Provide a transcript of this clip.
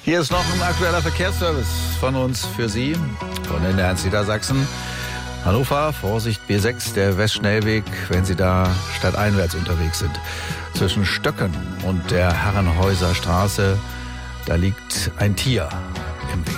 Hier ist noch ein aktueller Verkehrsservice von uns für Sie, von den Ernst Niedersachsen. Hannover, Vorsicht B6, der Westschnellweg, wenn Sie da stadteinwärts unterwegs sind. Zwischen Stöcken und der Herrenhäuser Straße, da liegt ein Tier im Weg.